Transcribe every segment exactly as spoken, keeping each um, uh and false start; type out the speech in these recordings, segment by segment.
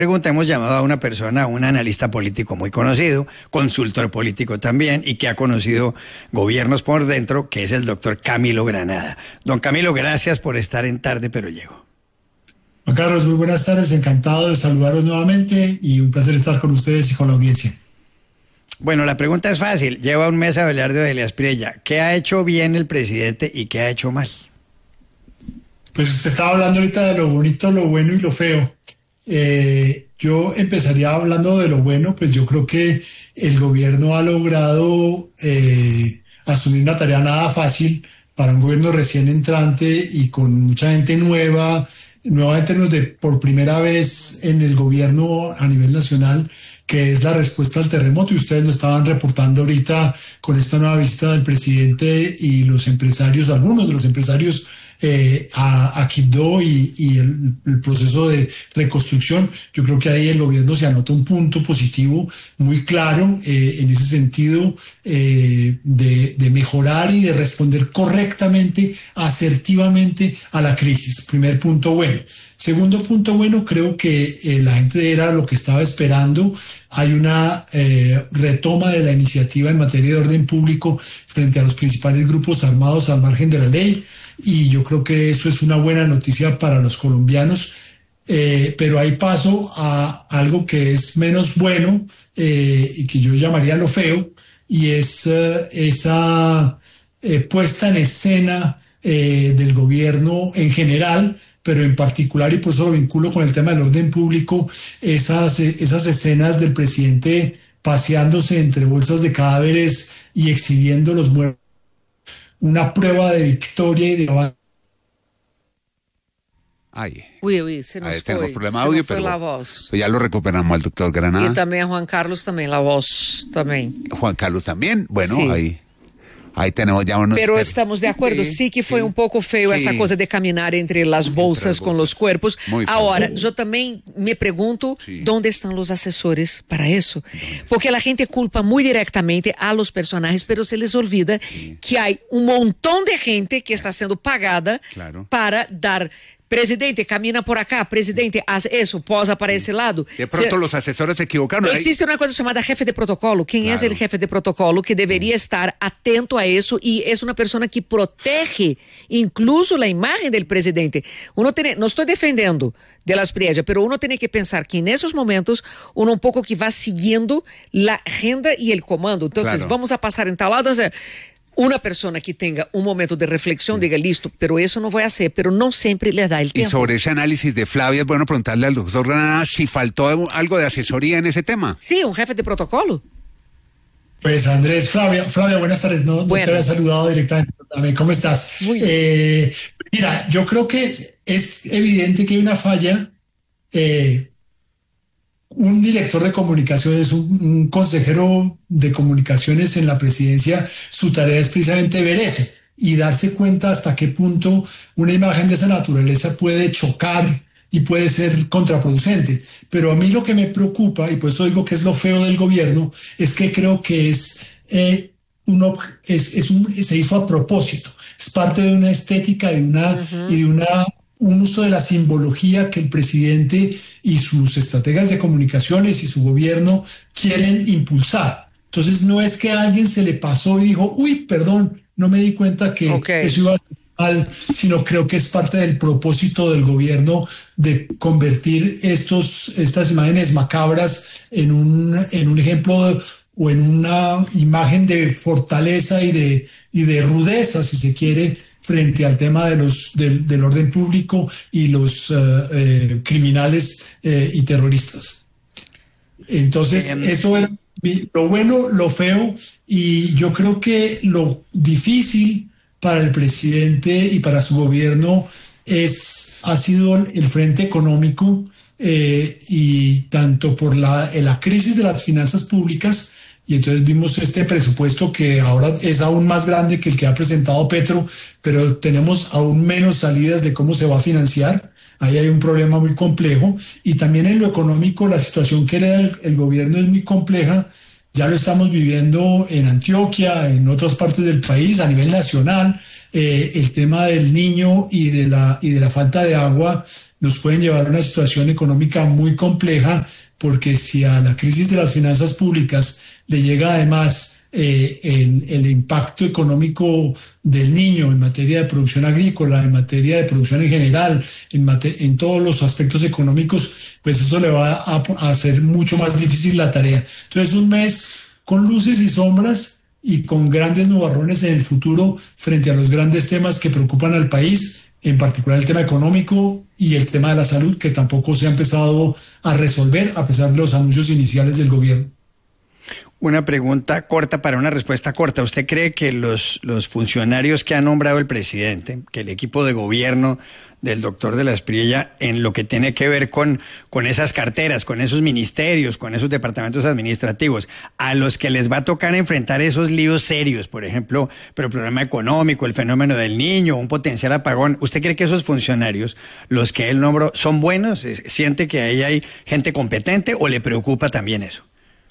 Pregunta, hemos llamado a una persona, un analista político muy conocido, consultor político también, y que ha conocido gobiernos por dentro, que es el doctor Camilo Granada. Don Camilo, gracias por estar en Tarde Pero Llego. Juan Carlos, muy buenas tardes, encantado de saludaros nuevamente y un placer estar con ustedes y con la audiencia. Bueno, la pregunta es fácil, lleva un mes a hablar de Elias Pirella. ¿Qué ha hecho bien el presidente y qué ha hecho mal? Pues usted estaba hablando ahorita de lo bonito, lo bueno y lo feo. Eh, yo empezaría hablando de lo bueno, pues yo creo que el gobierno ha logrado eh, asumir una tarea nada fácil para un gobierno recién entrante y con mucha gente nueva, nueva en términos de por primera vez en el gobierno a nivel nacional, que es la respuesta al terremoto, y ustedes lo estaban reportando ahorita con esta nueva visita del presidente y los empresarios, algunos de los empresarios Eh, a, a Quibdó y, y el, el proceso de reconstrucción. Yo creo que ahí el gobierno se anota un punto positivo muy claro eh, en ese sentido eh, de, de mejorar y de responder correctamente, asertivamente a la crisis. Primer punto bueno. Segundo punto bueno, creo que eh, la gente era lo que estaba esperando. Hay una eh, retoma de la iniciativa en materia de orden público frente a los principales grupos armados al margen de la ley, y yo creo que eso es una buena noticia para los colombianos. Eh, pero hay paso a algo que es menos bueno eh, y que yo llamaría lo feo, y es eh, esa eh, puesta en escena eh, del gobierno en general, pero en particular, y por eso lo vinculo con el tema del orden público, esas, esas escenas del presidente paseándose entre bolsas de cadáveres y exhibiendo los muertos, una prueba de victoria y de avance. Ay, Uy, uy, se nos ahí foi, tenemos problema se audio, nos foi pero la voz. pues ya lo recuperamos al doctor Granada. E também a Juan Carlos, também, la voz, também. Juan Carlos también, bueno, Sí. ahí, ahí tenemos ya unos... Pero estamos de acuerdo, sí, Sí, que foi sí. um pouco feio Sí. essa coisa de caminhar entre as bolsas com os corpos. Muy feo. Agora, eu também me pergunto, Sí. onde estão os assessores para isso? Porque a gente culpa muito diretamente a los personagens, pero se les olvida Sí. que há um montão de gente que está sendo pagada Claro. para dar... Presidente, camina por acá, presidente, haz eso, posa para esse lado. De pronto Se- los asesores se equivocaron. Ahí- Existe uma coisa chamada jefe de protocolo. Quem Claro. é o jefe de protocolo que deveria estar atento a isso e é uma pessoa que protege incluso a imagem do presidente. Uno tiene, não estou defendendo de las Pirella, pero uno tem que pensar que nesses momentos uno um pouco que vai seguindo a agenda e o comando. Então, Claro. vamos a passar em tal lado. O sea, uma pessoa que tenha um momento de reflexão, diga, listo, pero eso no voy a hacer, pero no siempre le da el Y tiempo. sobre ese análisis de Flavia, es bueno preguntarle al doctor Granada si faltó algo de asesoría en ese tema. Sí, un jefe de protocolo. Pues Andrés, Flavia, Flavia, buenas tardes, no, no Buenas. te había saludado directamente también, ¿cómo estás? Muy bien. Eh, mira, yo creo que es, es evidente que hay una falla. eh, un director de comunicaciones, un, un consejero de comunicaciones en la presidencia, su tarea es precisamente ver eso y darse cuenta hasta qué punto una imagen de esa naturaleza puede chocar y puede ser contraproducente. Pero a mí lo que me preocupa, y por eso digo que es lo feo del gobierno, es que creo que es, eh, uno, es, es un, se hizo a propósito. Es parte de una estética de una, uh-huh. y de una, un uso de la simbología que el presidente y sus estrategas de comunicaciones y su gobierno quieren impulsar. Entonces no es que a alguien se le pasó y dijo, uy, perdón, no me di cuenta que Okay. eso iba a ser mal, sino creo que es parte del propósito del gobierno de convertir estos, estas imágenes macabras en un, en un ejemplo de, o en una imagen de fortaleza y de, y de rudeza, si se quiere, frente al tema de los, del, del orden público y los uh, eh, criminales eh, y terroristas. Entonces, Bien. eso era lo bueno, lo feo, y yo creo que lo difícil para el presidente y para su gobierno es, ha sido el frente económico, eh, y tanto por la, la crisis de las finanzas públicas, y entonces vimos este presupuesto que ahora es aún más grande que el que ha presentado Petro, pero tenemos aún menos salidas de cómo se va a financiar. Ahí hay un problema muy complejo, y también en lo económico la situación que hereda el, el gobierno es muy compleja. Ya lo estamos viviendo en Antioquia, en otras partes del país, a nivel nacional. Eh, el tema del niño y de la, y de la falta de agua nos pueden llevar a una situación económica muy compleja, porque si a la crisis de las finanzas públicas le llega además eh, el, el impacto económico del niño en materia de producción agrícola, en materia de producción en general, en, mate- en todos los aspectos económicos, pues eso le va a, a hacer mucho más difícil la tarea. Entonces, un mes con luces y sombras y con grandes nubarrones en el futuro frente a los grandes temas que preocupan al país, en particular el tema económico y el tema de la salud, que tampoco se ha empezado a resolver a pesar de los anuncios iniciales del gobierno. Una pregunta corta para una respuesta corta. ¿Usted cree que los, los funcionarios que ha nombrado el presidente, que el equipo de gobierno del doctor de la Espriella, en lo que tiene que ver con, con esas carteras, con esos ministerios, con esos departamentos administrativos, a los que les va a tocar enfrentar esos líos serios, por ejemplo, pero el problema económico, el fenómeno del niño, un potencial apagón, ¿usted cree que esos funcionarios, los que él nombró, son buenos? ¿Siente que ahí hay gente competente o le preocupa también eso?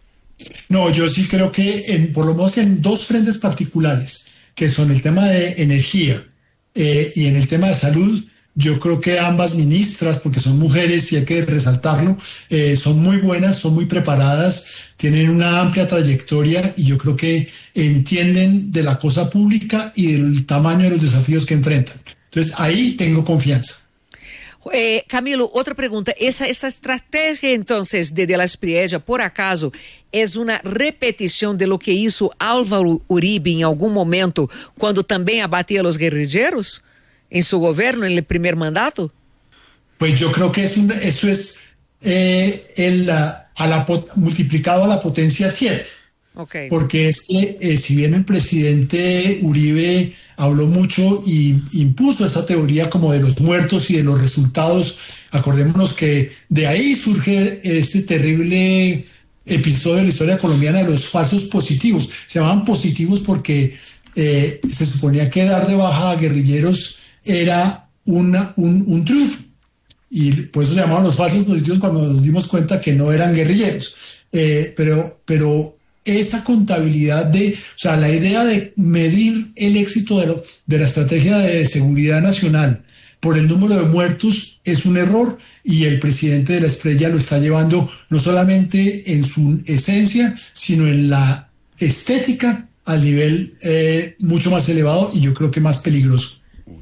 No, yo sí creo que en, por lo menos en dos frentes particulares, que son el tema de energía eh, y en el tema de salud, yo creo que ambas ministras, porque son mujeres y hay que resaltarlo, eh, son muy buenas, son muy preparadas, tienen una amplia trayectoria y yo creo que entienden de la cosa pública y del tamaño de los desafíos que enfrentan. Entonces ahí tengo confianza. Eh, Camilo, otra pregunta. Esa, esa estrategia entonces de, de la Espriella, por acaso, es una repetición de lo que hizo Álvaro Uribe en algún momento cuando también abatía a los guerrilleros en su gobierno, en el primer mandato? Pues yo creo que es un, eso es eh, el, a la, multiplicado a la potencia siete. Okay. Porque es que eh, si bien el presidente Uribe habló mucho y impuso esta teoría como de los muertos y de los resultados, acordémonos que de ahí surge este terrible episodio de la historia colombiana de los falsos positivos. Se llamaban positivos porque eh, se suponía que dar de baja a guerrilleros era una, un, un triunfo, y por eso se llamaban los falsos positivos cuando nos dimos cuenta que no eran guerrilleros. Eh, pero, pero esa contabilidad de, o sea, la idea de medir el éxito de, lo, de la estrategia de seguridad nacional por el número de muertos es un error, y el presidente de la Espriella lo está llevando no solamente en su esencia, sino en la estética al nivel eh, mucho más elevado y yo creo que más peligroso.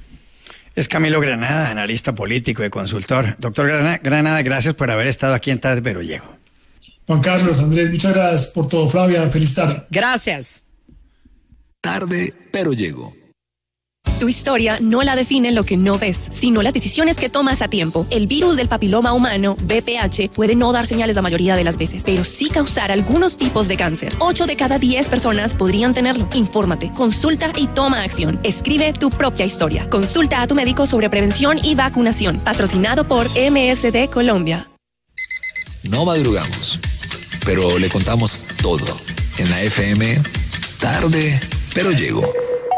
Es Camilo Granada, analista político y consultor. Doctor Granada, gracias por haber estado aquí en Tarde Pero Llego. Juan Carlos, Andrés, muchas gracias por todo. Flavia, feliz tarde. Gracias. Tarde Pero Llego. Tu historia no la define lo que no ves, sino las decisiones que tomas a tiempo. El virus del papiloma humano, V P H, puede no dar señales la mayoría de las veces, pero sí causar algunos tipos de cáncer. Ocho de cada diez personas podrían tenerlo. Infórmate, consulta y toma acción. Escribe tu propia historia. Consulta a tu médico sobre prevención y vacunación. Patrocinado por M S D Colombia. No madrugamos, pero le contamos todo. En la F M, Tarde Pero Llego.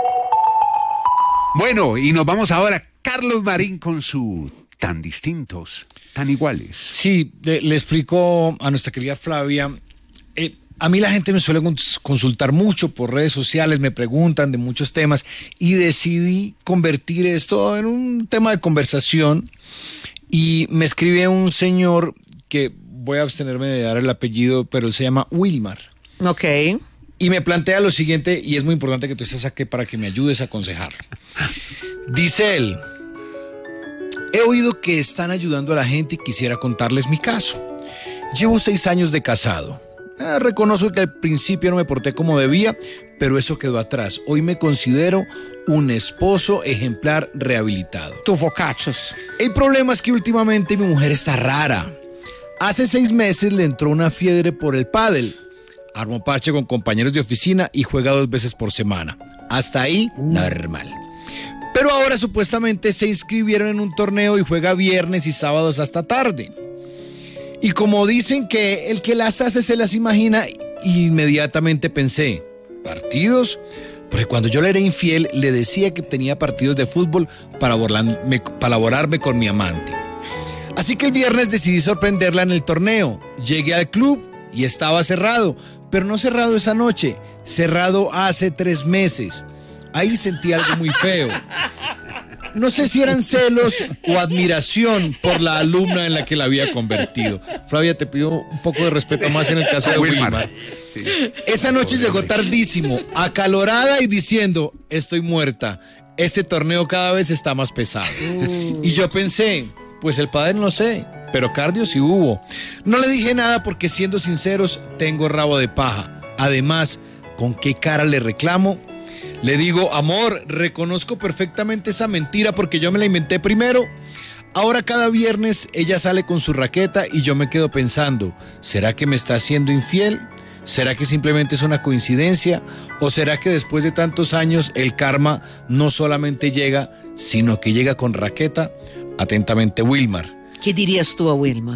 Bueno, y nos vamos ahora, Carlos Marín, con su Tan Distintos, Tan Iguales. Sí, le, le explico a nuestra querida Flavia. Eh, a mí la gente me suele consultar mucho por redes sociales, me preguntan de muchos temas, y decidí convertir esto en un tema de conversación. Y me escribe un señor que voy a abstenerme de dar el apellido, pero él se llama Wilmar. Ok. Y me plantea lo siguiente, y es muy importante que tú estés aquí para que me ayudes a aconsejarlo. Dice él: he oído que están ayudando a la gente y quisiera contarles mi caso. Llevo seis años de casado. Eh, reconozco que al principio no me porté como debía, pero eso quedó atrás. Hoy me considero un esposo ejemplar rehabilitado. Tu vocachos. El problema es que últimamente mi mujer está rara. Hace seis meses le entró una fiebre por el pádel. Armó parche con compañeros de oficina y juega dos veces por semana. Hasta ahí, uh. normal. Pero ahora supuestamente se inscribieron en un torneo y juega viernes y sábados hasta tarde. Y como dicen que el que las hace se las imagina, inmediatamente pensé, ¿partidos? Porque cuando yo le era infiel, le decía que tenía partidos de fútbol para, borlarme, para laborarme con mi amante. Así que el viernes decidí sorprenderla en el torneo. Llegué al club y estaba cerrado, pero no cerrado esa noche, cerrado hace tres meses. Ahí sentí algo muy feo. No sé si eran celos o admiración por la alumna en la que la había convertido. Flavia, te pido un poco de respeto más en el caso de Wilmar. Wilmar. Sí. Esa noche llegó tardísimo, acalorada y diciendo, estoy muerta. Este torneo cada vez está más pesado. Uh. Y yo pensé, pues el padre no sé, pero cardio sí hubo. No le dije nada porque, siendo sinceros, tengo rabo de paja. Además, ¿con qué cara le reclamo? Le digo, amor, reconozco perfectamente esa mentira porque yo me la inventé primero. Ahora cada viernes ella sale con su raqueta y yo me quedo pensando, ¿será que me está haciendo infiel? ¿Será que simplemente es una coincidencia? ¿O será que después de tantos años el karma no solamente llega, sino que llega con raqueta? Atentamente, Wilmar. ¿Qué dirías tú a Wilmar?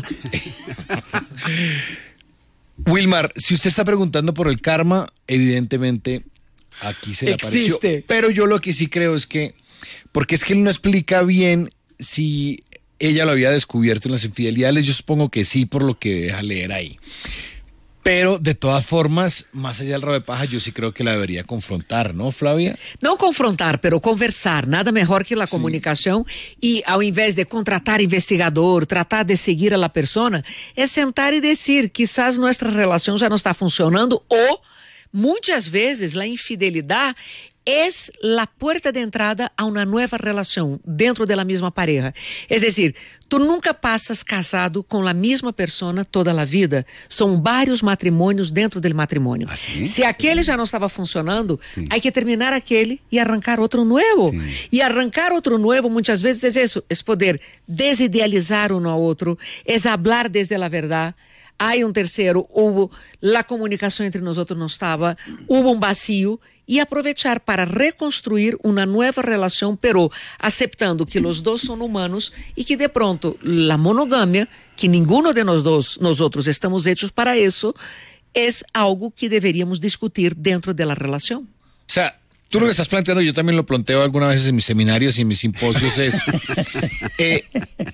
Wilmar, si usted está preguntando por el karma, evidentemente aquí se le apareció. Existe. Pero yo lo que sí creo es que, porque es que él no explica bien si ella lo había descubierto en las infidelidades. Yo supongo que sí, por lo que deja leer ahí. Pero de todas formas, más allá del rabo de paja, yo sí creo que la debería confrontar, ¿no, Flavia? Não confrontar, pero conversar. Nada mejor que la Sí. comunicação. E ao invés de contratar investigador, tratar de seguir a la persona, é sentar e decir, quizás nuestra relação já não está funcionando, ou muitas vezes a infidelidade es la puerta de entrada a una nueva relación dentro de la misma pareja. Es decir, tú nunca pasas casado con la misma persona toda la vida. Son varios matrimonios dentro del matrimonio. ¿Ah, sí? Si aquele já não estava funcionando, Sí. hay que terminar aquele y arrancar otro nuevo. Sí. Y arrancar otro nuevo muchas veces es eso, es poder desidealizar uno a otro, es hablar desde la verdad. Hay un tercero, hubo la comunicación entre nosotros no estaba, hubo un vacío, y aprovechar para reconstruir una nueva relación, pero aceptando que los dos son humanos y que de pronto la monogamia, que ninguno de los dos, nosotros estamos hechos para eso, es algo que deberíamos discutir dentro de la relación. O sea, tú lo que estás planteando, yo también lo planteo algunas veces en mis seminarios y en mis simposios, es eh,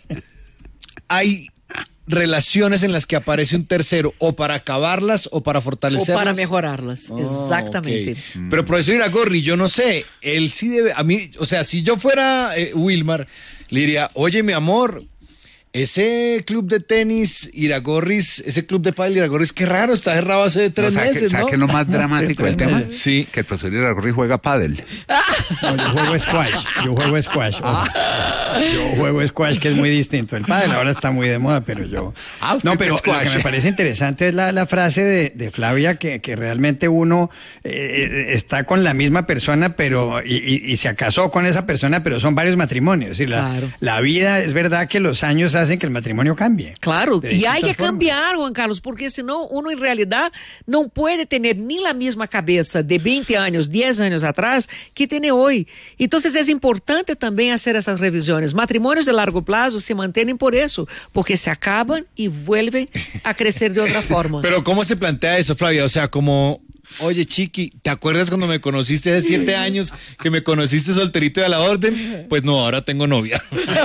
hay relaciones en las que aparece un tercero o para acabarlas o para O fortalecerlas. para mejorarlas, Oh, exactamente. ok. Pero profesor Iragorri, yo no sé, él sí debe, a mí, o sea, si yo fuera eh, Wilmar, le diría, oye mi amor, ese club de tenis Iragorris, ese club de pádel Iragorris, qué raro, está cerrado hace tres ¿sabe meses, que, ¿sabe ¿no? qué es lo más dramático del tema? Sí. Que el profesor Iragorri juega pádel. No, yo juego squash, yo juego squash. ojo. Yo juego squash, que es muy distinto. El pádel ahora está muy de moda, pero yo... Ah, usted No, pero squash. lo que me parece interesante es la, la frase de, de Flavia, que, que realmente uno eh, está con la misma persona, pero y, y, y se casó con esa persona, pero son varios matrimonios. Es decir, la, Claro. la vida, es verdad que los años hacen que el matrimonio cambie. Claro, De y hay que distintas formas. cambiar, Juan Carlos, porque senão uno en realidad no puede tener ni la misma cabeza de veinte años, diez años atrás que tiene hoy. Entonces es importante también hacer esas revisiones. Matrimonios de largo plazo se mantienen por eso, porque se acaban y vuelven a crecer de otra forma. Pero ¿cómo se plantea eso, Flavia? O sea, como, oye, Chiqui, ¿te acuerdas cuando me conociste hace siete años, que me conociste solterito y a la orden? Pues no, ahora tengo novia.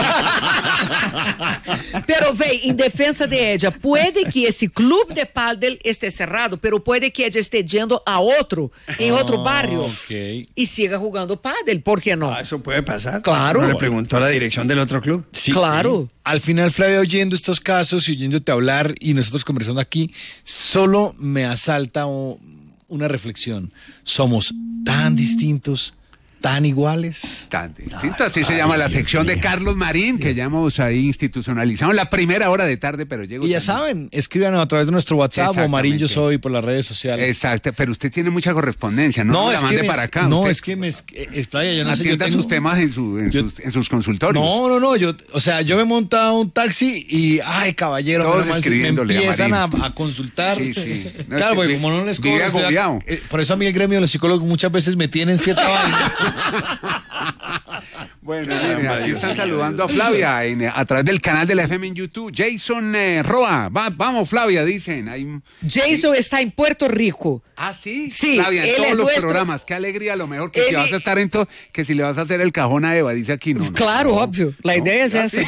Pero ve, en defensa de ella, puede que ese club de pádel esté cerrado, pero puede que ella esté yendo a otro, en otro barrio, ok. y siga jugando pádel, ¿por qué no? Ah, eso puede pasar. Claro. Uno le preguntó a la dirección del otro club. Sí, Claro. Al final, Flavia, oyendo estos casos y oyéndote hablar y nosotros conversando aquí, solo me asalta o- una reflexión. Somos tan distintos, tan iguales. Tan distinto, así se llama la sección de Carlos Marín, que ya hemos ahí institucionalizado la primera hora de tarde, pero llego Y ya tarde. saben, escríbanos a través de nuestro WhatsApp o Exactamente. Marín Yo Soy por las redes sociales. Exacto, pero usted tiene mucha correspondencia, no, no la es mande que me, para acá. no, usted es que me, es, es- Flavia, yo no sé, yo atienda tengo- sus temas en, su, en, yo- sus, en sus consultorios. No, no, no, yo, o sea, yo me he montado a un taxi y, ay, caballero, Todos menos mal, me escribiéndole a empiezan a, Marín. a consultar. Sí, sí. No, Claro, es que porque vi- como no les vive cobro, estoy a- agobiado. eh, por eso a mí el gremio de los psicólogos muchas veces me tienen cierta vaina. Bueno, mire, aquí están saludando a Flavia en, a través del canal de la F M en YouTube. Jason eh, Roa, va, vamos Flavia, dicen. Hay, Jason está en Puerto Rico. Ah, sí. Sí, Flavia, en él todos es los nuestro- programas. Qué alegría, lo mejor que Él si vas a es- estar en todo, que si le vas a hacer el cajón a Eva, dice aquí, no. no Claro, no, óbvio. La no, ideia é ya essa. sí.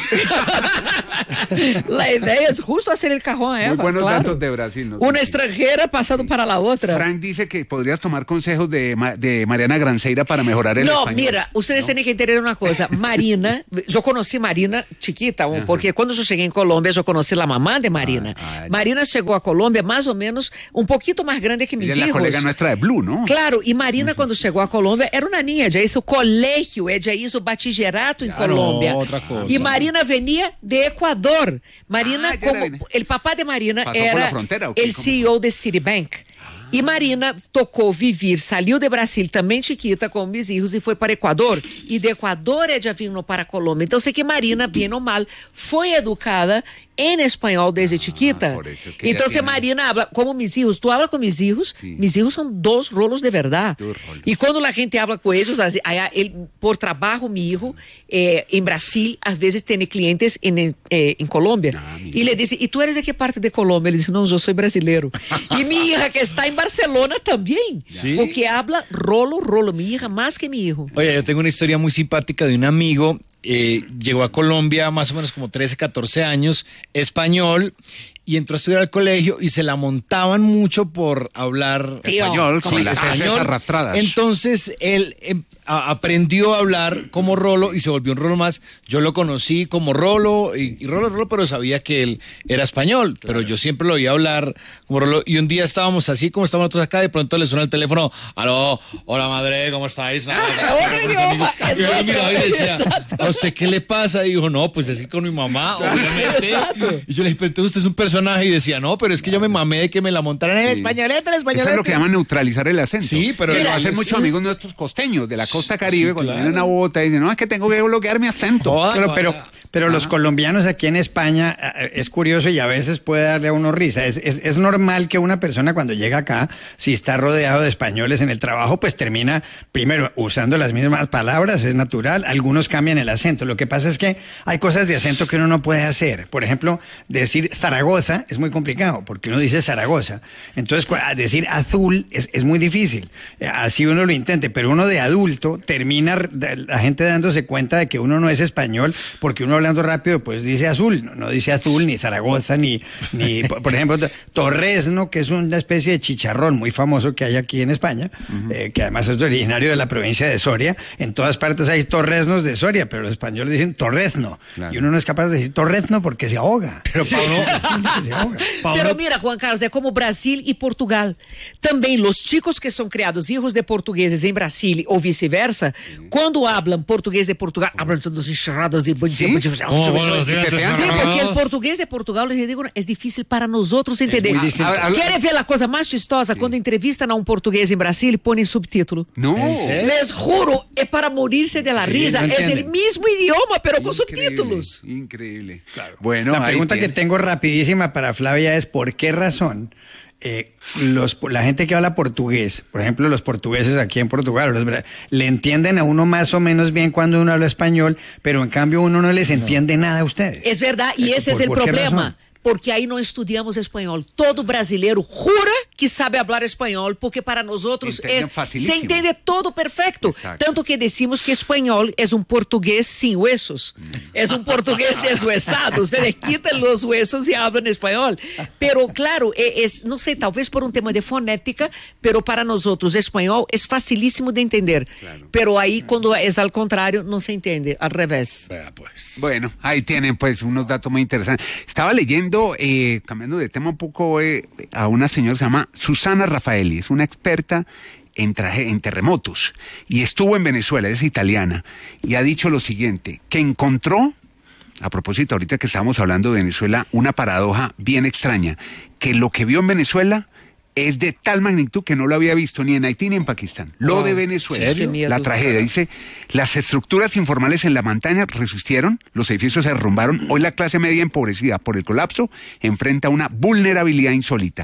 La ideia é justo hacer el cajón a Eva. Muy buenos claro. datos de Brasil. ¿no? Una Sí. extranjera pasando para la otra. Frank dice que podrías tomar consejos de, Ma- de Mariana Granceira para mejorar el No, español. mira, ustedes tienen que entender una cosa. Marina, yo conocí Marina chiquita, porque cuando yo llegué en Colombia, yo conocí la mamá de Marina. Ah, ah, Marina llegó a Colombia más o menos un poquito más grande que mis Ella es la hijos. colega nuestra de Blue, ¿no? Claro, e Marina, quando chegou a Colômbia, era uma niña, já hizo colegio, já hizo bachillerato em Claro, Colômbia. outra coisa. E Marina venia de Equador. Marina, Ah, ya como la vi. el papá de Marina Pasó por la era frontera, ¿o qué? el ¿Cómo? C E O de Citibank. E Marina tocou vivir, saiu de Brasil também chiquita com meus filhos e foi para Equador. E de Equador ela vindo para Colômbia. Então sei que Marina, bem ou mal, foi educada em espanhol desde chiquita. por eso es que Então ya se tiene- Marina habla, como mis hijos, tú hablas con mis hijos, Sí. mis hijos son dos rolos de verdad. Dos rolos. Y cuando la gente habla con ellos, así, allá, él, por trabajo, mi hijo, eh, en Brasil, a veces tiene clientes en, en, eh, en Colombia. Ah, mira. y le dice, ¿y tú eres de qué parte de Colombia? Él dice, no, yo soy brasileiro. Y mi hija, que está en Barcelona también, Sí. porque habla rolo, rolo. Mi hija más que mi hijo. Oye, yo tengo una historia muy simpática de un amigo, eh, llegó a Colombia más o menos como trece, catorce años, español, y entró a estudiar al colegio y se la montaban mucho por hablar Tío. Español, como Sí, las heces español. arrastradas. Entonces él em, a- aprendió a hablar como Rolo y se volvió un Rolo más. Yo lo conocí como Rolo y, y Rolo, Rolo, pero sabía que él era español. Pero yo siempre lo oía hablar como Rolo. Y un día estábamos así como estamos nosotros acá, de pronto le suena el teléfono. Aló, hola madre, ¿cómo estáis? otro idioma, Y yo lo exacto, miraba y decía, exacto. ¿a usted qué le pasa? Y dijo, no, pues así con mi mamá, obviamente. Exacto. Y yo le dije, pero entonces usted es un personaje. Y decía, no, pero es que yo me mamé de que me la montaran en el Sí. españolete, en el españolete. Eso es lo que llaman neutralizar el acento. Sí, pero Pero el- hacen sí. muchos amigos nuestros costeños de la costa caribe, Sí, cuando claro. vienen a Bogotá y dicen, no, es que tengo que bloquear mi acento. Toda Claro, cosa. pero, pero los colombianos aquí en España eh, es curioso y a veces puede darle a uno risa. Es, es, es normal que una persona cuando llega acá, si está rodeado de españoles en el trabajo, pues termina primero usando las mismas palabras, es natural. Algunos cambian el acento. Lo que pasa es que hay cosas de acento que uno no puede hacer. Por ejemplo, decir Zaragoza es muy complicado porque uno dice Zaragoza. Entonces, cua- decir azul es, es muy difícil. Eh, Así uno lo intente, pero uno de adulto termina r- la gente dándose cuenta de que uno no es español porque uno hablando rápido pues dice azul, no, no dice azul ni Zaragoza ni, ni por por ejemplo torresno, que es una especie de chicharrón muy famoso que hay aquí en España, eh, que además es originario de la provincia de Soria. En todas partes hay torresnos de Soria, pero los españoles dicen torrezno. Claro. Y uno no es capaz de decir torrezno porque se ahoga. Pero para uno, Se ahoga. Pero mira, Juan Carlos, é como Brasil e Portugal. Também, os chicos que são criados hijos de portugueses em Brasil ou vice-versa, quando hablam português de Portugal, hablam todas enxerradas de bom dia, bom dia. Oh, buenos días, Sí, Ah, porque el portugués de Portugal, les digo, es difícil para nosotros entender. muy distinto. Ah, ah, ¿Quiere ver la cosa más chistosa? Cuando entrevistan a un portugués en Brasil y ponen subtítulo. No. Les juro, es para morirse de la Sí, risa. no es el entienden. mismo idioma, pero con Increíble, subtítulos. Increíble. Bueno, La ahí pregunta que tiene. tengo rapidísima para Flavia es ¿por qué razón eh, los, la gente que habla portugués, por ejemplo los portugueses aquí en Portugal, los bra- le entienden a uno más o menos bien cuando uno habla español, pero en cambio uno no les entiende nada a ustedes? Es verdad, y Eh, ese es ¿por- el por qué problema. razón? Porque ahí no estudiamos español. Todo brasileiro jura que sabe hablar español, porque para nosotros Entiende es, facilísimo. se entiende todo perfecto. Exacto. Tanto que decimos que español es un portugués sin huesos. Es un portugués deshuesado. Ustedes quitan los huesos y hablan español. Pero claro, e- es, no sé, talvez por un tema de fonética, pero para nosotros español es facilísimo de entender. Pero ahí cuando es al contrario, no se entiende, al revés. vea, pues. Bueno, ahí tienen pues unos datos muy interesantes. Estaba leyendo, eh, cambiando de tema un poco, eh, a una señora que se llama Susana Rafaeli, es una experta en, traje- en terremotos y estuvo en Venezuela, es italiana, y ha dicho lo siguiente, que encontró, a propósito ahorita que estamos hablando de Venezuela, una paradoja bien extraña, que lo que vio en Venezuela es de tal magnitud que no lo había visto ni en Haití ni en Pakistán. Lo Wow. de Venezuela, ¿Serio? Qué miedo. la tragedia. Dice, las estructuras informales en la montaña resistieron, los edificios se derrumbaron. Hoy la clase media empobrecida por el colapso enfrenta una vulnerabilidad insólita.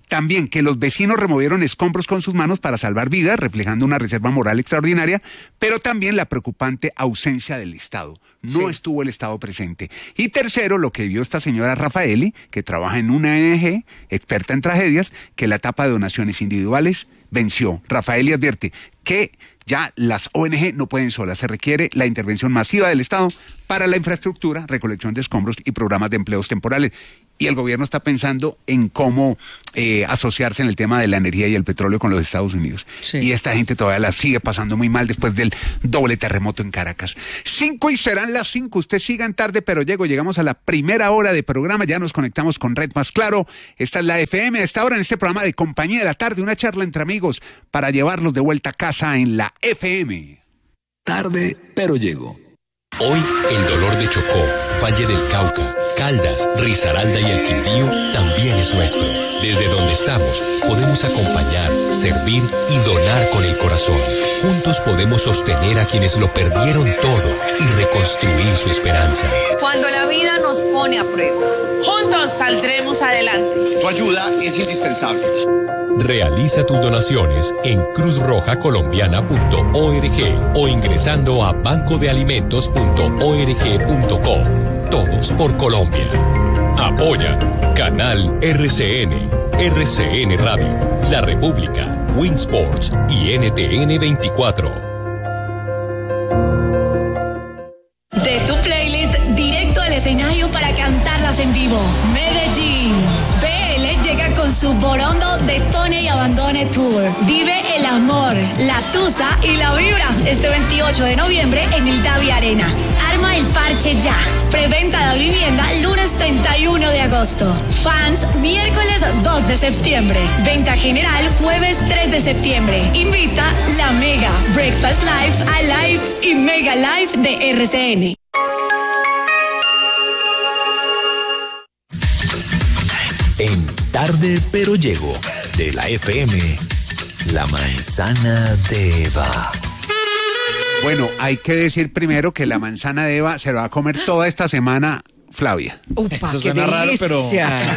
También que los vecinos removieron escombros con sus manos para salvar vidas, reflejando una reserva moral extraordinaria, pero también la preocupante ausencia del Estado. No sí. estuvo el Estado presente. Y tercero, lo que vio esta señora Raffaelli, que trabaja en una O N G, experta en tragedias, que la etapa de donaciones individuales venció. Raffaelli advierte que ya las O N G no pueden solas, se requiere la intervención masiva del Estado para la infraestructura, recolección de escombros y programas de empleos temporales. Y el gobierno está pensando en cómo eh, asociarse en el tema de la energía y el petróleo con los Estados Unidos. Sí. Y esta gente todavía la sigue pasando muy mal después del doble terremoto en Caracas. Cinco y serán las cinco. Usted sigan tarde, pero llego. Llegamos a la primera hora de programa. Ya nos conectamos con Red Más Claro. Esta es la F M. A esta hora en este programa de Compañía de la Tarde, una charla entre amigos para llevarlos de vuelta a casa en la F M. Tarde, pero llego. Hoy, el dolor de Chocó, Valle del Cauca, Caldas, Risaralda y el Quindío también es nuestro. Desde donde estamos, podemos acompañar, servir y donar con el corazón. Juntos podemos sostener a quienes lo perdieron todo y reconstruir su esperanza. Cuando la vida nos pone a prueba, juntos saldremos adelante. Tu ayuda es indispensable. Realiza tus donaciones en cruz roja colombiana punto org o ingresando a banco de alimentos punto org punto co. Todos por Colombia. Apoya Canal R C N, R C N Radio, La República, Winsports y N T N veinticuatro. De tu playlist directo al escenario para cantarlas en vivo. Medellín. P L llega con su Borondo Detone y Abandone Tour. Vive el amor, la tusa y la vibra este veintiocho de noviembre en el Davi Arena. Arma el parche ya. Preventa de vivienda lunes treinta y uno de agosto. Fans miércoles dos de septiembre. Venta general jueves tres de septiembre. Invita la Mega, Breakfast Live, Alive y Mega Live de R C N. En Tarde pero Llego, de la F M, la manzana de Eva. Bueno, hay que decir primero que la manzana de Eva se la va a comer toda esta semana Flavia. Upa, Eso qué delicia. Raro, pero...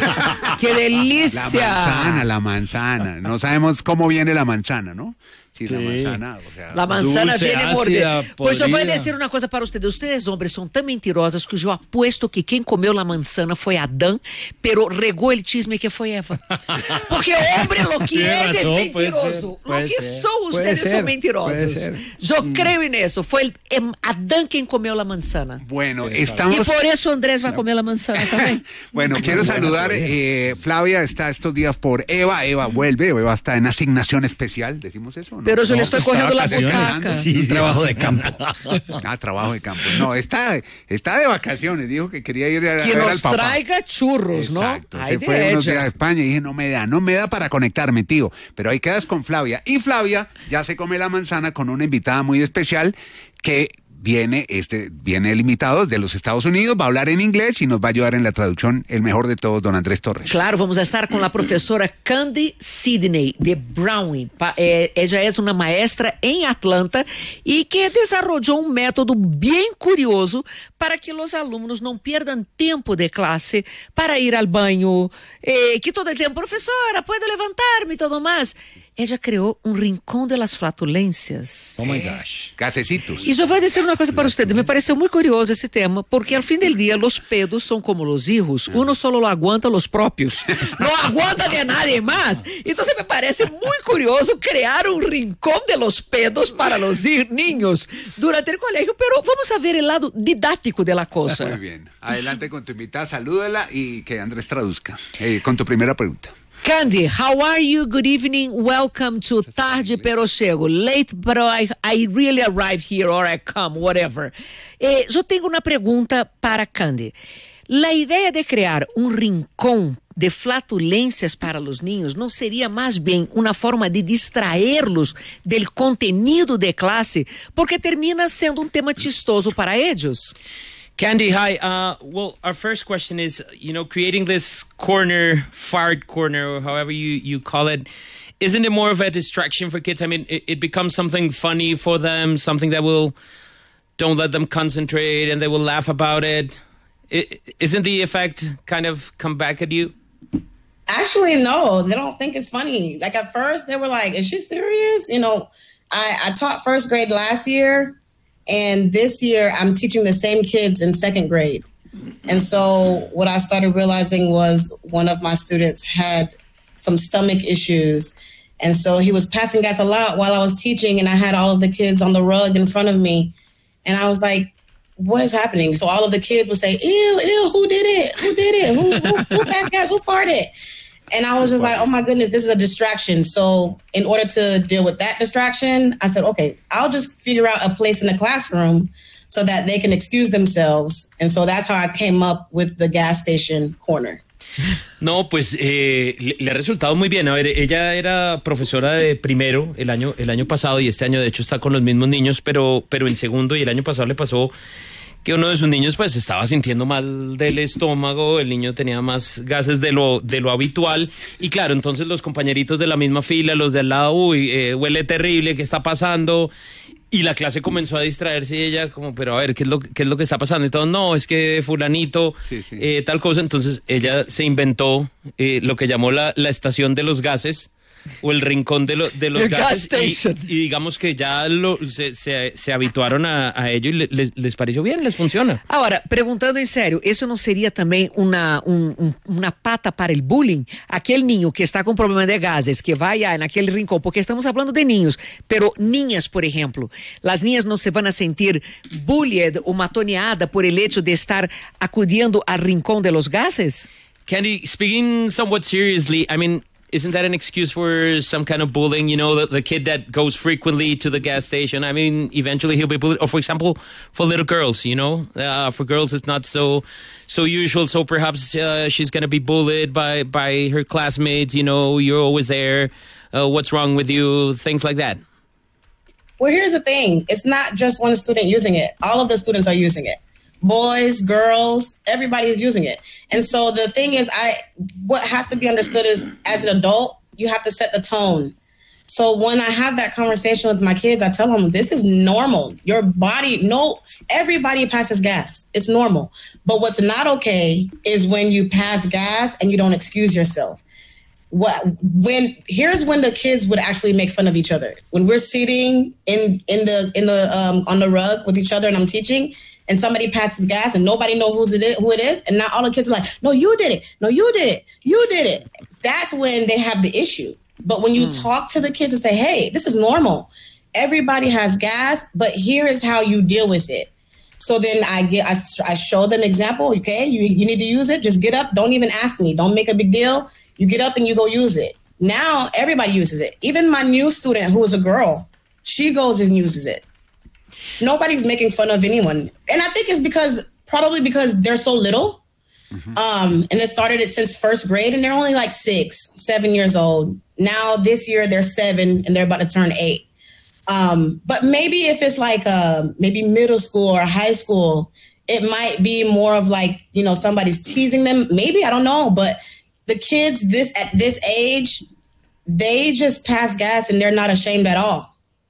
¡Qué delicia! La manzana, la manzana. No sabemos cómo viene la manzana, ¿no? Sí, sí. La manzana, o sea, la manzana dulce, viene ácida, morder. Pues eu vou dizer uma coisa para ustedes. Ustedes, homens, são tão mentirosos que eu apuesto que quem comeu a manzana foi Adão, pero regou el chisme que foi Eva. Porque homem, lo que é, é mentiroso. Lo que são, ustedes são mentirosos. Eu creio nisso. Foi Adão quem comeu a manzana. Bueno, estamos... E por isso Andrés vai comer a manzana também. Bueno, quiero saludar, eh, Flavia está estos días por Eva. Eva vuelve, Eva está en asignación especial, ¿decimos eso? ¿No? Pero yo no, le estoy cogiendo la bocaca. Sí, trabajo de campo. Ah, trabajo de campo. No, está, está de vacaciones. Dijo que quería ir a, que a ver nos al papá. traiga churros, Exacto. ¿no? Exacto. Ay, Se fue unos días a España y dije, no me da, no me da para conectarme, tío. Pero ahí quedas con Flavia. Y Flavia ya se come la manzana con una invitada muy especial que viene, este, viene el invitado de los Estados Unidos, va a hablar en inglés y nos va a ayudar en la traducción, el mejor de todos, don Andrés Torres. Claro, vamos a estar con la profesora Candy Sidney de Browning. Eh, ella es una maestra en Atlanta y que desarrolló un método bien curioso para que los alumnos no pierdan tiempo de clase para ir al baño, eh, que todo el tiempo, profesora, ¿puedo levantarme y todo más? Ella creó un rincón de las flatulencias. Oh my gosh. Gasecitos. Y yo voy a decir una cosa para ustedes. Me pareció muy curioso ese tema, porque al fin del día los pedos son como los hijos. Uno solo lo aguanta los propios. No aguanta de nadie más. Entonces me parece muy curioso crear un rincón de los pedos para los niños durante el colegio. Pero vamos a ver el lado didáctico de la cosa. Muy bien. Adelante con tu invitada. Salúdala y que Andrés traduzca. Eh, con tu primera pregunta. Candy, how are you? Good evening. Welcome to Tarde Pero Chego. Late, but I, I really arrived here or I come, whatever. Eh, yo tengo una pregunta para Candy. La idea de crear un rincón de flatulencias para los niños no sería más bien una forma de distraerlos del contenido de clase, porque termina siendo un tema chistoso para ellos. Candy, hi. Uh, well, our first question is, you know, creating this corner, fart corner, or however you, you call it, isn't it more of a distraction for kids? I mean, it, it becomes something funny for them, something that will, don't let them concentrate and they will laugh about it. it isn't the effect kind of come back at you? Actually, no, they don't think it's funny. Like at first they were like, is she serious? You know, I, I taught first grade last year, and this year I'm teaching the same kids in second grade. And so what I started realizing was one of my students had some stomach issues. And so he was passing gas a lot while I was teaching, and I had all of the kids on the rug in front of me. And I was like, what is happening? So all of the kids would say, ew, ew, who did it? Who did it? Who, who, who passed gas? Who farted? And I was just like, oh my goodness, this is a distraction. So in order to deal with that distraction, I said, okay, I'll just figure out a place in the classroom so that they can excuse themselves. And so that's how I came up with the gas station corner. No, pues eh, le, le ha resultado muy bien. A ver, ella era profesora de primero el año, el año pasado, y este año de hecho está con los mismos niños, pero, pero en segundo, y el año pasado le pasó que uno de sus niños pues estaba sintiendo mal del estómago, el niño tenía más gases de lo, de lo habitual, y claro, entonces los compañeritos de la misma fila, los de al lado, uy, eh, huele terrible, ¿qué está pasando? Y la clase comenzó a distraerse y ella como, pero a ver, ¿qué es lo, qué es lo que está pasando? Y todo, no, es que fulanito, sí, sí. Eh, tal cosa. Entonces ella se inventó eh, lo que llamó la, la estación de los gases, o el rincón de, lo, de los El gases. gas Y, station. y digamos que ya lo, se, se, se habituaron a, a ello y le, les, les pareció bien, les funciona. Agora, perguntando em sério, isso não seria também uma, um, um, uma pata para o bullying? Aquele ninho que está com problema de gases, que vai ah, naquele rincão, porque estamos falando de ninhos, pero niñas, por exemplo, as niñas não se vão a sentir bullied ou matoneada por el hecho de estar acudindo al rincón de los gases? Candy, speaking somewhat seriously, I mean, isn't that an excuse for some kind of bullying? You know, the, the kid that goes frequently to the gas station, I mean, eventually he'll be bullied. Or for example, for little girls, you know, uh, for girls it's not so so usual. So perhaps uh, she's going to be bullied by, by her classmates, you know, you're always there. Uh, what's wrong with you? Things like that. Well, here's the thing. It's not just one student using it. All of the students are using it. Boys, girls, everybody is using it. And so the thing is, I what has to be understood is, as an adult, you have to set the tone. So when I have that conversation with my kids, I tell them, this is normal. Your body, no, everybody passes gas. It's normal. But what's not okay is when you pass gas and you don't excuse yourself. What when here's when the kids would actually make fun of each other. When we're sitting in in the in the um, on the rug with each other and I'm teaching, and somebody passes gas and nobody knows who's it is, who it is, and now all the kids are like, no, you did it. No, you did it. You did it. That's when they have the issue. But when you mm. talk to the kids and say, hey, this is normal. Everybody has gas, but here is how you deal with it. So then I get, I, I show them example. Okay, you, you need to use it. Just get up. Don't even ask me. Don't make a big deal. You get up and you go use it. Now everybody uses it. Even my new student, who is a girl, she goes and uses it. Nobody's making fun of anyone. And I think it's because, probably because they're so little. Mm-hmm. Um, and they started it since first grade, and they're only like six, seven years old. Now this year they're seven and they're about to turn eight. Um, but maybe if it's like uh, maybe middle school or high school, it might be more of like, you know, somebody's teasing them. Maybe, I don't know. But the kids this at this age, they just pass gas and they're not ashamed at all.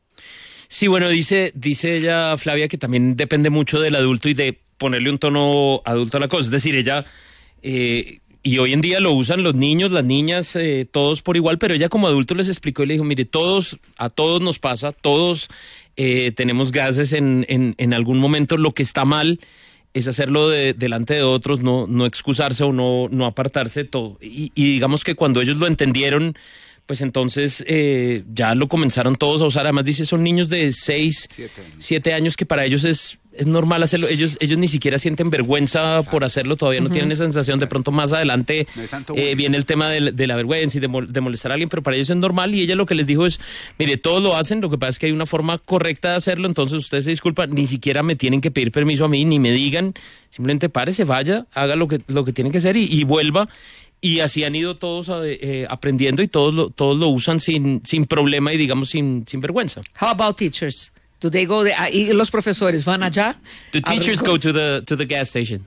Sí, bueno, dice, dice ella, Flavia, que también depende mucho del adulto y de ponerle un tono adulto a la cosa. Es decir, ella, eh, y hoy en día lo usan los niños, las niñas, eh, todos por igual, pero ella como adulto les explicó y le dijo, mire, todos, a todos nos pasa, todos eh, tenemos gases en, en, en algún momento. Lo que está mal es hacerlo de, delante de otros, no, no excusarse o no, no apartarse. Todo. Y, y digamos que cuando ellos lo entendieron, pues entonces eh, ya lo comenzaron todos a usar. Además dice, son niños de seis, siete años que para ellos es, es normal hacerlo. Ellos, ellos ni siquiera sienten vergüenza claro. por hacerlo, todavía no uh-huh. tienen esa sensación. De pronto más adelante no eh, viene el tema de, de la vergüenza y de, de molestar a alguien, pero para ellos es normal. Y ella lo que les dijo es, mire, todos lo hacen, lo que pasa es que hay una forma correcta de hacerlo, entonces ustedes se disculpan, ni siquiera me tienen que pedir permiso a mí, ni me digan, simplemente párese, vaya, haga lo que, lo que tienen que hacer y, y vuelva. Y así han ido todos eh, aprendiendo y todos lo, todos lo usan sin, sin problema y digamos sin, sin vergüenza. How about teachers? Do they go there? ¿Y los profesores van allá? The teachers go to the to the gas station.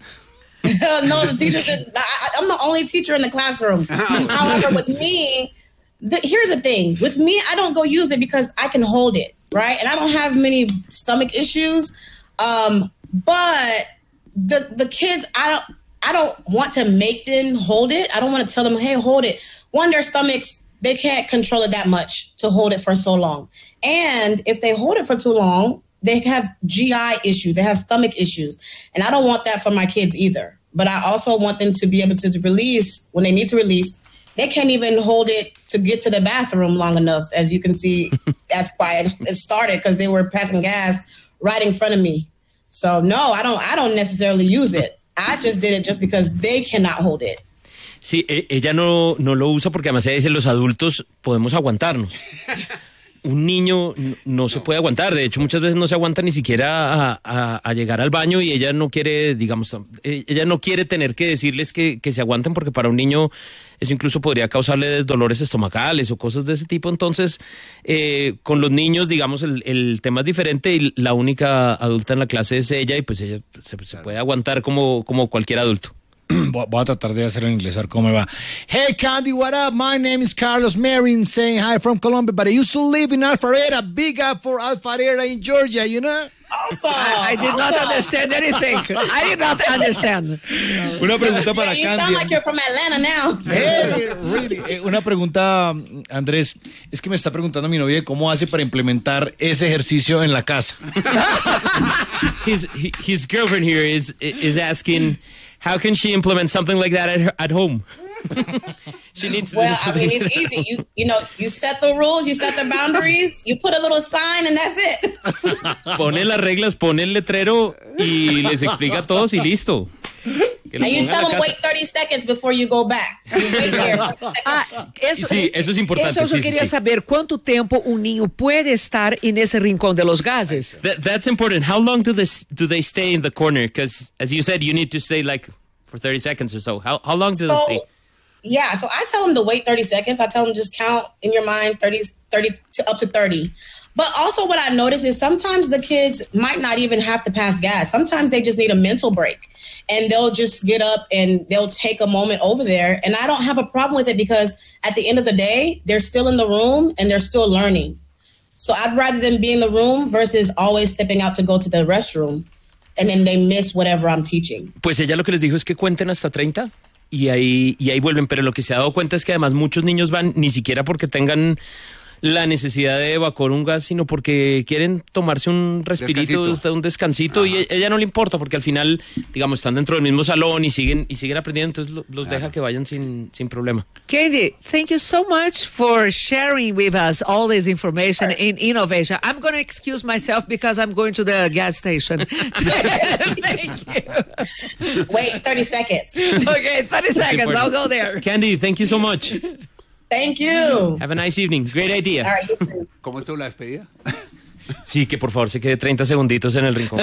No, the teachers. I, I'm the only teacher in the classroom. However, with me, the, here's the thing. With me, I don't go use it because I can hold it, right? And I don't have many stomach issues. Um, but the the kids, I don't. I don't want to make them hold it. I don't want to tell them, hey, hold it. One, their stomachs, they can't control it that much to hold it for so long. And if they hold it for too long, they have G I issues. They have stomach issues. And I don't want that for my kids either. But I also want them to be able to release when they need to release. They can't even hold it to get to the bathroom long enough. As you can see, that's why it started, because they were passing gas right in front of me. So no, I don't, I don't necessarily use it. I just did it just because they cannot hold it. Sí, ella no, no lo usa porque además ella dice, los adultos podemos aguantarnos. Un niño no, no se puede aguantar. De hecho, muchas veces no se aguanta ni siquiera a, a, a llegar al baño, y ella no quiere, digamos, ella no quiere tener que decirles que, que se aguanten, porque para un niño eso incluso podría causarle dolores estomacales o cosas de ese tipo. Entonces, eh, con los niños, digamos, el, el tema es diferente, y la única adulta en la clase es ella, y pues ella se, se puede aguantar como, como cualquier adulto. Voy a tratar de hacerlo en inglés, a ver cómo me va. Hey, Candy, what up? My name is Carlos Marin, saying hi from Colombia, but I used to live in Alpharetta. Big up for Alpharetta in Georgia, you know? Awesome. I, I did not understand anything. I did not understand. Una pregunta para you Candy. sound like you're from Atlanta now. Hey, really. Eh, una pregunta, Andrés. Es que me está preguntando mi novia cómo hace para implementar ese ejercicio en la casa. his, his girlfriend here is, is asking, how can she implement something like that at, her, at home? She needs well, I mean, it's easy. You you know, you set the rules, you set the boundaries, you put a little sign, and that's it. Pone las reglas, pone el letrero y les explica a todos y listo. And you tell them wait thirty seconds before you go back. You wait there. Ah, eso, sí, eso es importante. Eso yo sí, quería sí, sí. saber, ¿cuánto tiempo un niño puede estar en ese rincón de los gases? That, that's important. How long do they do they stay in the corner? Because as you said, you need to stay like for thirty seconds or so. How how long do so, they stay? Yeah, so I tell them to wait thirty seconds. I tell them just count in your mind thirty, thirty to up to thirty. But also what I notice is sometimes the kids might not even have to pass gas. Sometimes they just need a mental break. And they'll just get up and they'll take a moment over there. And I don't have a problem with it, because at the end of the day, they're still in the room and they're still learning. So I'd rather them be in the room versus always stepping out to go to the restroom. And then they miss whatever I'm teaching. Pues ella lo que les dijo es que cuenten hasta treinta y ahí, y ahí vuelven. Pero lo que se ha dado cuenta es que además muchos niños van ni siquiera porque tengan la necesidad de evacuar un gas, sino porque quieren tomarse un respirito, descansito. un descansito. Ajá. Y ella no le importa, porque al final, digamos, están dentro del mismo salón y siguen y siguen aprendiendo, entonces los Ajá. deja que vayan sin, sin problema. Candy, thank you so much for sharing with us all this information in innovation. I'm going to excuse myself because I'm going to the gas station. Thank you. Wait thirty seconds. Okay, thirty seconds. I'll go there. Candy, thank you so much. Thank you. Have a nice evening. Great idea. All right, you too. ¿Cómo estuvo la despedida? Sí, que por favor se quede treinta segunditos en el rincón.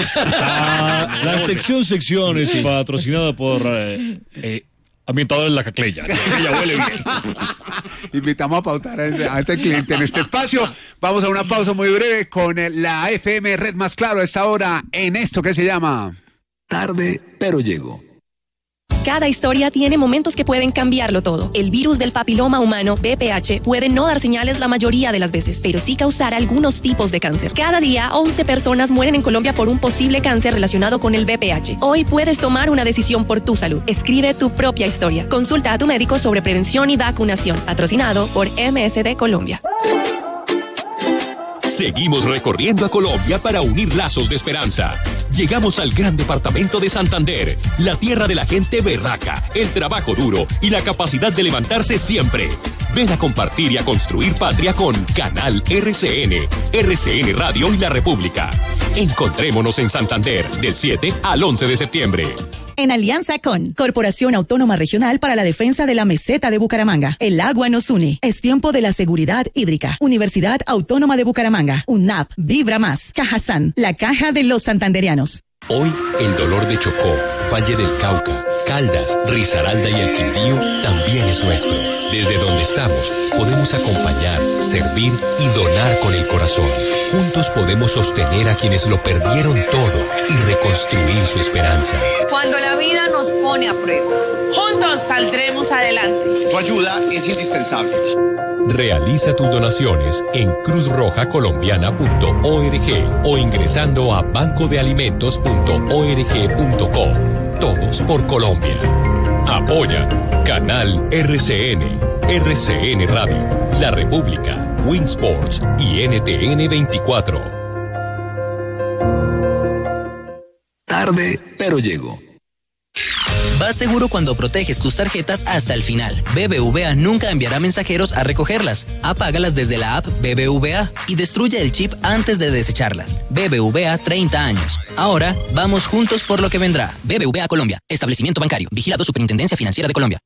Ah, la sección sección es patrocinada por eh, eh, Ambientadores La Cacleya. La Cacleya huele bien. Invitamos a pautar a este, a este cliente en este espacio. Vamos a una pausa muy breve con la F M Red Más Claro a esta hora en esto que se llama Tarde, pero llego. Cada historia tiene momentos que pueden cambiarlo todo. El virus del papiloma humano, V P H, puede no dar señales la mayoría de las veces, pero sí causar algunos tipos de cáncer. Cada día, once personas mueren en Colombia por un posible cáncer relacionado con el V P H. Hoy puedes tomar una decisión por tu salud. Escribe tu propia historia. Consulta a tu médico sobre prevención y vacunación. Patrocinado por M S D Colombia. Seguimos recorriendo a Colombia para unir lazos de esperanza. Llegamos al gran departamento de Santander, la tierra de la gente berraca, el trabajo duro y la capacidad de levantarse siempre. Ven a compartir y a construir patria con Canal R C N, R C N Radio y La República. Encontrémonos en Santander del siete al once de septiembre. En alianza con Corporación Autónoma Regional para la Defensa de la Meseta de Bucaramanga. El agua nos une. Es tiempo de la seguridad hídrica. Universidad Autónoma de Bucaramanga. UNAP. Vibra Más. Cajazán. La caja de los santandereanos. Hoy, el dolor de Chocó, Valle del Cauca, Caldas, Risaralda y el Quindío también es nuestro. Desde donde estamos, podemos acompañar, servir y donar con el corazón. Juntos podemos sostener a quienes lo perdieron todo y reconstruir su esperanza. Cuando la vida nos pone a prueba, juntos saldremos adelante. Tu ayuda es indispensable. Realiza tus donaciones en cruz roja colombiana punto org o ingresando a banco de alimentos punto org punto co. Todos por Colombia. Apoyan Canal R C N, R C N Radio, La República, Winsports y N T N veinticuatro. Tarde, pero llego. Vas seguro cuando proteges tus tarjetas hasta el final. B B V A nunca enviará mensajeros a recogerlas. Apágalas desde la app B B V A y destruye el chip antes de desecharlas. B B V A treinta años. Ahora, vamos juntos por lo que vendrá. B B V A Colombia. Establecimiento bancario. Vigilado Superintendencia Financiera de Colombia.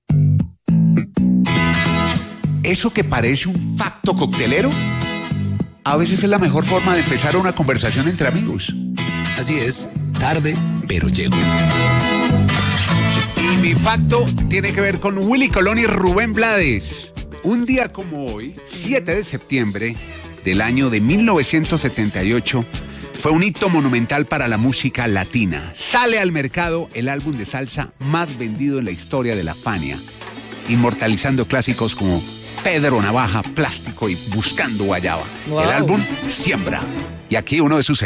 ¿Eso que parece un facto coctelero? A veces es la mejor forma de empezar una conversación entre amigos. Así es, tarde, pero llego. Y mi facto tiene que ver con Willy Colón y Rubén Blades. Un día como hoy, siete de septiembre del año de mil novecientos setenta y ocho, fue un hito monumental para la música latina. Sale al mercado el álbum de salsa más vendido en la historia de la Fania, inmortalizando clásicos como Pedro Navaja, Plástico y Buscando Guayaba. Wow. El álbum Siembra. Y aquí uno de sus